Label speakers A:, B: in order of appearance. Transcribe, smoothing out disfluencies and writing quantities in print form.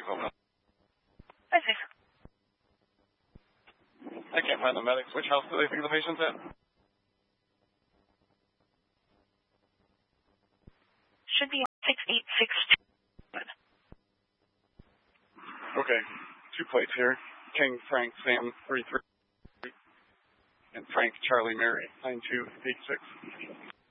A: I see.
B: I can't find the medics. Which house do they think the patient's at?
A: Should be 6862.
B: Okay. 2 plates here. King, Frank, Sam, 33. And Frank, Charlie, Mary, 9286.